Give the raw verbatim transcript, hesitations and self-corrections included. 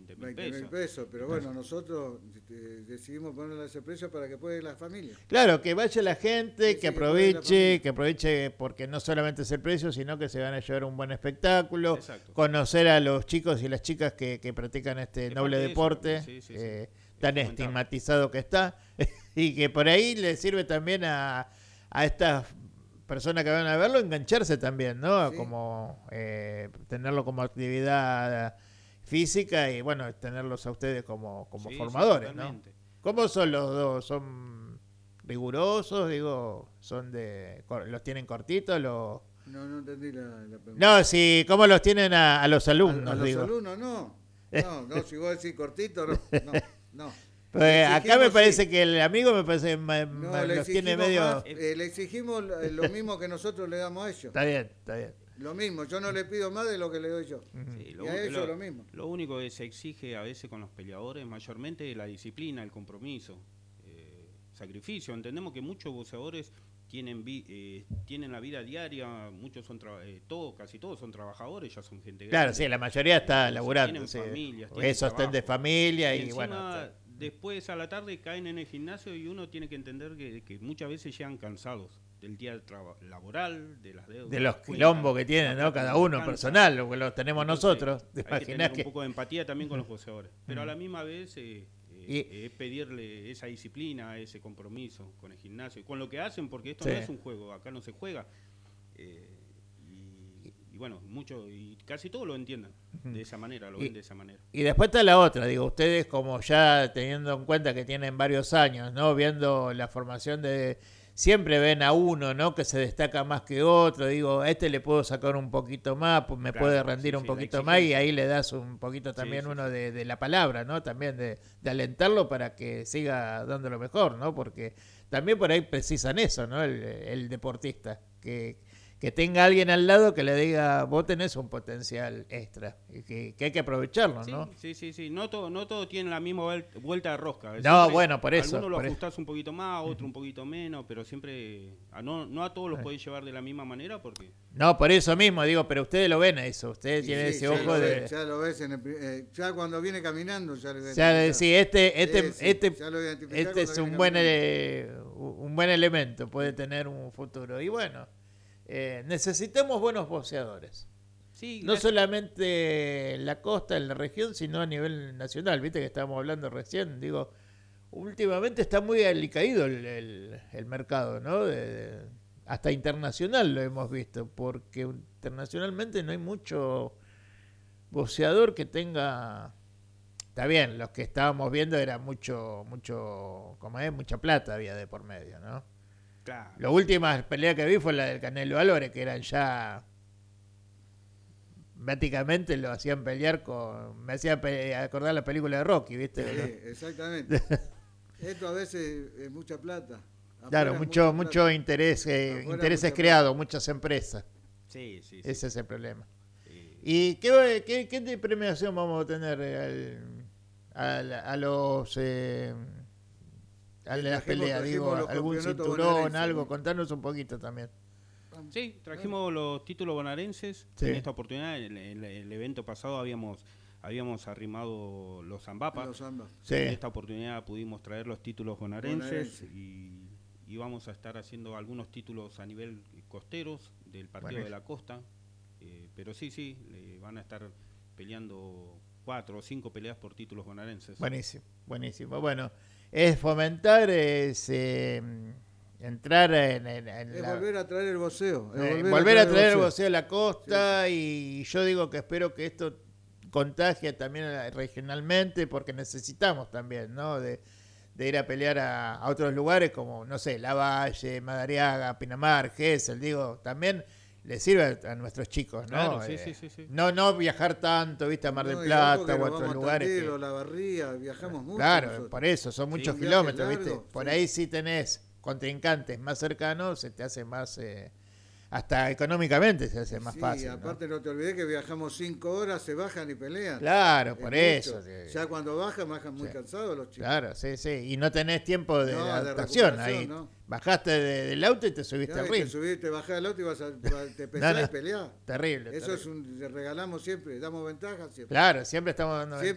veinte mil veinte mil pesos. pesos, pero bueno, nosotros eh, decidimos ponerle ese precio para que pueda ir la familia. Claro, que vaya la gente, Sí, que sí, que aproveche, que aproveche porque no solamente es el precio, sino que se van a llevar un buen espectáculo, Exacto. conocer a los chicos y las chicas que, que practican este Es noble parte de eso, deporte, sí, sí, sí. eh, Es tan fomentar. estigmatizado que está, y que por ahí le sirve también a, a estas personas que van a verlo engancharse también, ¿no? Sí. Como eh, tenerlo como actividad física y bueno, tenerlos a ustedes como, como Sí, sí, formadores, ¿no? totalmente. ¿Cómo son los dos? ¿Son rigurosos? Digo, son de ¿los tienen cortitos? Los... No, no entendí la, la pregunta. No, sí, ¿cómo los tienen a, a los alumnos? A, a los digo. alumnos no. No, no, si vos decís cortito, no, no, no. Pues acá me Exigimos, parece sí. que el amigo me parece que ma- No, ma- le los tiene exigimos medio... más, eh, le exigimos lo lo mismo que nosotros le damos a ellos. Está bien, está bien. Lo mismo, yo no le pido más de lo que le doy yo. Sí, Y lo, a un- ellos lo- lo mismo. lo único que se exige a veces con los peleadores, mayormente la disciplina, el compromiso, eh, sacrificio. Entendemos que muchos boxeadores tienen vi- eh, tienen la vida diaria, muchos son tra- eh, todos, casi todos son trabajadores, ya son gente Claro, grande. sí, la mayoría está Entonces, laburando. tienen Sí. familias, tienen Es sostén de trabajo. familia Y y, encima, bueno. está- después a la tarde caen en el gimnasio y uno tiene que entender que, que muchas veces llegan cansados del día traba- laboral, de las deudas. de los cuentas, quilombos que la tienen, ¿no? plata Cada no uno alcanza. personal, lo que lo tenemos Entonces, nosotros. ¿Te hay que imaginas tener que...? un poco de empatía también con los boxeadores. Pero a la misma vez eh, eh, Y- es pedirle esa disciplina, ese compromiso con el gimnasio, con lo que hacen, porque esto Sí. no es un juego, acá no se juega. Eh, y, y bueno, mucho, y casi todos lo entienden de esa manera, lo Y- ven de esa manera. Y después está la otra, digo, ustedes como ya teniendo en cuenta que tienen varios años, ¿no? Viendo la formación de... Siempre ven a uno, ¿no? Que se destaca más que otro. Digo, a este le puedo sacar un poquito más, pues me Claro, puede rendir sí, un sí, la poquito más y exigencia. ahí le das un poquito Sí, también sí, uno sí. de, de la palabra, ¿no? También de, de alentarlo para que siga dando lo mejor, ¿no? Porque también por ahí precisan eso, ¿no? El, el deportista, que, que tenga alguien al lado que le diga, vos tenés un potencial extra y que, que hay que aprovecharlo, Sí, ¿no? sí, sí, sí. No todo, no todo tiene la misma vuel- vuelta de rosca. No, Siempre bueno, por eso, Algunos lo por eso. ajustás un poquito más, otro un poquito menos, pero siempre a no, no a todos los podés llevar de la misma manera porque No, por eso mismo, digo, pero ustedes lo ven a eso, ustedes Sí, tienen sí, ese ya ojo lo de... ves, ya lo ves en el pri- eh, ya cuando viene caminando ya lo O sea, de decir, este, este, Sí, sí, este, ya lo identificás este es cuando un viene buen, caminando. eh, un buen elemento, puede tener un futuro. Y bueno, eh, necesitamos buenos boxeadores. sí, No gracias- solamente en la costa, en la región, sino a nivel nacional. Viste que estábamos hablando recién, digo, últimamente está muy alicaído el, el, el mercado, ¿no? De, de- hasta internacional lo hemos visto, porque internacionalmente no hay mucho boxeador que tenga... Está bien, los que estábamos viendo era mucho, mucho, como es, mucha plata había de por medio, ¿no? claro. La última pelea que vi fue la del Canelo Álvarez, que eran ya... Prácticamente lo hacían pelear con... Me hacía pe- acordar la película de Rocky, ¿viste? Sí, exactamente. Esto a veces es mucha plata. Claro, Afuera es mucho, mucha mucho plata. interés, eh, Afuera intereses mucha creados, muchas empresas. Sí, sí, sí. Ese es el problema. Eh, ¿Y qué, qué, qué de premiación vamos a tener eh, al, al- a los... Eh, a Sí, las trajimos- peleas? trajimos Digo, los algún campeonatos cinturón, bonaerenses, algo, ¿no? contanos un poquito también. sí, trajimos los títulos bonaerenses. Sí. En esta oportunidad, en el, en el evento pasado habíamos habíamos arrimado los zambapas. Los ambas. Sí. En esta oportunidad pudimos traer los títulos bonaerenses Bonaerense. y, y vamos a estar haciendo algunos títulos a nivel costeros del partido Buenísimo. de la costa. Eh, pero sí, sí, le van a estar peleando cuatro o cinco peleas por títulos bonaerenses. Buenísimo, buenísimo. Bueno, es fomentar, es eh, entrar en, en- en Es la- volver a traer el boxeo. es eh, volver, a traer el boxeo a la costa y yo digo que espero que esto contagie también a la- regionalmente porque necesitamos también, ¿no? De, de ir a pelear a, a otros lugares como, no sé, Lavalle, Madariaga, Pinamar, Gesell, digo, también le sirve a, a nuestros chicos, ¿no? Claro, sí, Eh, sí, sí, sí. No, no viajar tanto, viste, a Mar del No, y Plata ojo que o a nos otros vamos a lugares. Tandil que- o La Barría, viajamos mucho. Claro, nosotros. por eso, son muchos un viaje kilómetros, ¿viste? largo, Por sí. ahí si tenés contrincantes más cercanos, se te hace más, eh, hasta económicamente se hace más Sí, fácil, ¿no? aparte ¿no? te olvides que viajamos cinco horas, se bajan y pelean. Claro, Es por mucho. eso. sí. Ya cuando bajan, bajan muy Sí. cansados los chicos. Claro, sí, sí. Y no tenés tiempo de No, de adaptación recuperación, ahí. no. Bajaste de- del auto y te subiste Ya, al y ring. te subís, te bajás del auto y vas a, te pesás No, no. y peleás. Terrible. Eso terrible. es un, le regalamos siempre, damos ventaja siempre. Claro, siempre estamos dando Siempre